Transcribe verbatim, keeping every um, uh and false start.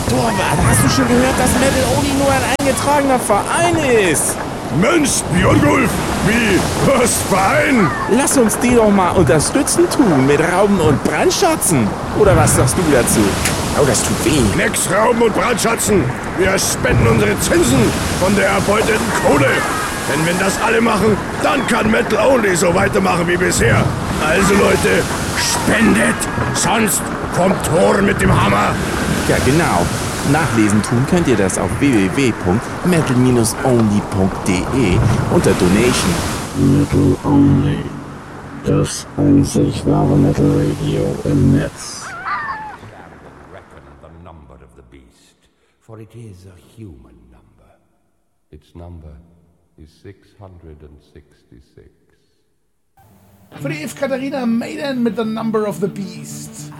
Torwart, hast du schon gehört, dass Metal Only nur ein eingetragener Verein ist? Mensch, Björngulf, wie, was Verein? Lass uns die doch mal unterstützen tun mit Rauben und Brandschatzen. Oder was sagst du dazu? Oh, das tut weh. Nix Rauben und Brandschatzen. Wir spenden unsere Zinsen von der erbeuteten Kohle. Denn wenn das alle machen, dann kann Metal Only so weitermachen wie bisher. Also Leute, spendet, sonst kommt Thor mit dem Hammer. Ja, genau. Nachlesen tun könnt ihr das auf w w w punkt metal only punkt d e unter Donation. Metal Only. Das einzig wahre Metal Radio im Netz. Reckon the number of the beast, for it is a human number. Its number is six hundred sixty-six. Für die Eve Katharina Maiden mit The Number of the Beast.